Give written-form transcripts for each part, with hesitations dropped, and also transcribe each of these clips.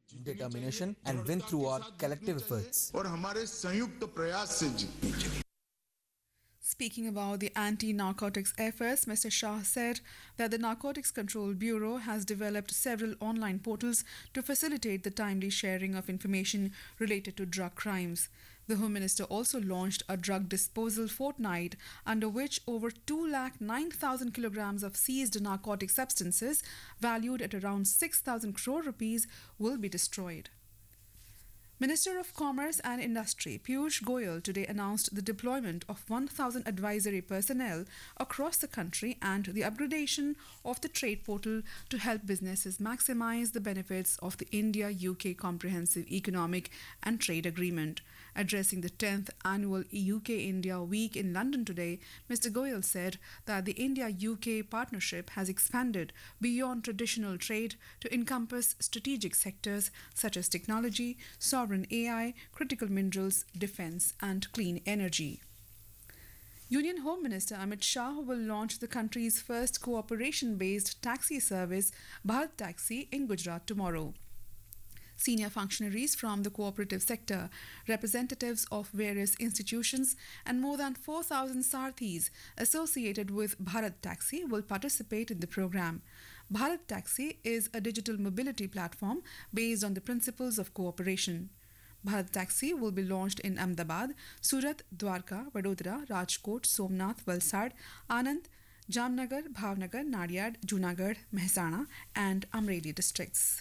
determination and win through our collective efforts. और हमारे संयुक्त प्रयास से जीतनी चाहिए. Speaking about the anti-narcotics efforts, Mr. Shah said that the Narcotics Control Bureau has developed several online portals to facilitate the timely sharing of information related to drug crimes. The Home Minister also launched a drug disposal fortnight under which over 209,000 kilograms of seized narcotic substances valued at around 6,000 crore rupees will be destroyed. Minister of Commerce and Industry Piyush Goyal today announced the deployment of 1,000 advisory personnel across the country and the upgradation of the trade portal to help businesses maximize the benefits of the India-UK Comprehensive Economic and Trade Agreement. Addressing the 10th annual UK-India Week in London today, Mr. Goyal said that the India-UK partnership has expanded beyond traditional trade to encompass strategic sectors such as technology, sovereign AI, critical minerals, defense, and clean energy. Union Home Minister Amit Shah will launch the country's first cooperation-based taxi service, Bharat Taxi, in Gujarat tomorrow. Senior functionaries from the cooperative sector, representatives of various institutions, and more than 4,000 Sarthis associated with Bharat Taxi will participate in the program. Bharat Taxi is a digital mobility platform based on the principles of cooperation. Bharat Taxi will be launched in Ahmedabad, Surat, Dwarka, Vadodara, Rajkot, Somnath, Valsad, Anand, Jamnagar, Bhavnagar, Nadiad, Junagadh, Mehsana, and Amreli districts.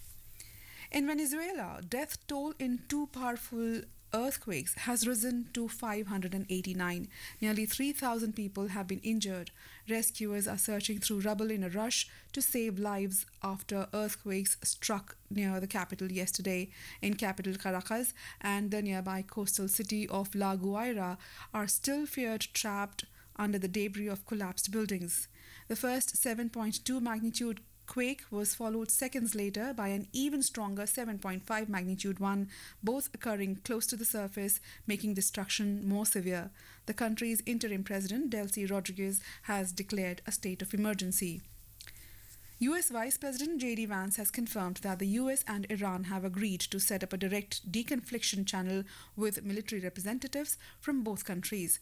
In Venezuela, death toll in two powerful earthquakes has risen to 589. Nearly 3,000 people have been injured. Rescuers are searching through rubble in a rush to save lives after earthquakes struck near the capital yesterday. In capital Caracas and the nearby coastal city of La Guaira are still feared trapped under the debris of collapsed buildings. The first 7.2 magnitude quake was followed seconds later by an even stronger 7.5 magnitude one, both occurring close to the surface, making destruction more severe. The country's interim president, Delcy Rodriguez, has declared a state of emergency. US Vice President J.D. Vance has confirmed that the US and Iran have agreed to set up a direct deconfliction channel with military representatives from both countries.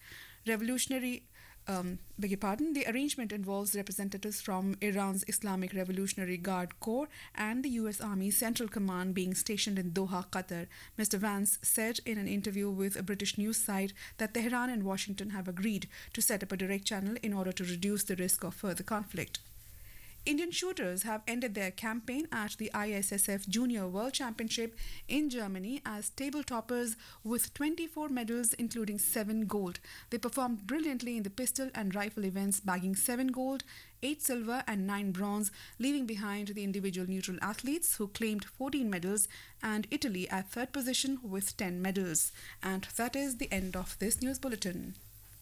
The arrangement involves representatives from Iran's Islamic Revolutionary Guard Corps and the US Army Central Command being stationed in Doha, Qatar. Mr. Vance said in an interview with a British news site that Tehran and Washington have agreed to set up a direct channel in order to reduce the risk of further conflict. Indian shooters have ended their campaign at the ISSF Junior World Championship in Germany as table toppers with 24 medals including 7 gold. They performed brilliantly in the pistol and rifle events, bagging 7 gold, 8 silver and 9 bronze, leaving behind the individual neutral athletes who claimed 14 medals and Italy at third position with 10 medals. And that is the end of this news bulletin.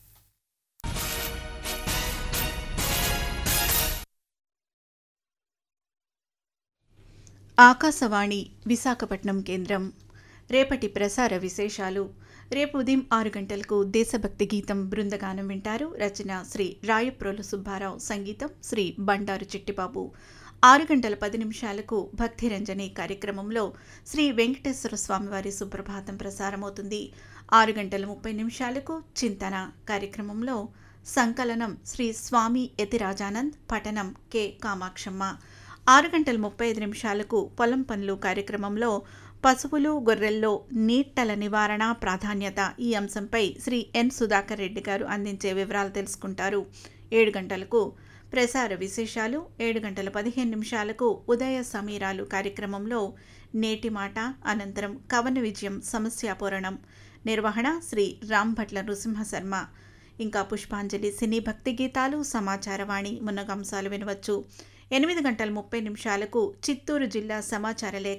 Akashvani Visakhapatnam కేంద్రం. రేపటి ప్రసార విశేషాలు. రేపు ఉదయం 6 గంటలకు దేశభక్తి గీతం బృందగానం వింటారు. రచన శ్రీ రాయప్రోలు సుబ్బారావు, సంగీతం శ్రీ బండారు చిట్టిబాబు. 6 గంటల 10 నిమిషాలకు భక్తిరంజని కార్యక్రమంలో శ్రీ వెంకటేశ్వర స్వామివారి సుప్రభాతం ప్రసారమవుతుంది. 6 గంటల 30 నిమిషాలకు చింతన కార్యక్రమంలో సంకలనం శ్రీ స్వామి యతిరాజానంద్, పఠనం కె కామాక్షమ్మ. 6 గంటల 35 నిమిషాలకు పొలం పనులు కార్యక్రమంలో పశువులు గొర్రెల్లో నీట్టల నివారణ ప్రాధాన్యత ఈ అంశంపై శ్రీ ఎన్ సుధాకర్ రెడ్డి గారు అందించే వివరాలు తెలుసుకుంటారు. 7 గంటలకు ప్రసార విశేషాలు. 7 గంటల 15 నిమిషాలకు ఉదయ సమీరాలు కార్యక్రమంలో నేటి మాట, అనంతరం కవన విజయం సమస్యాపూరణం, నిర్వహణ శ్రీ రాంభట్ల నృసింహశర్మ. ఇంకా పుష్పాంజలి, సినీ భక్తి గీతాలు, సమాచారవాణి మున్నగంశాలు వినవచ్చు. 8 గంటల 30 నిమిషాలకు చిత్తూరు జిల్లా సమాచార లేఖ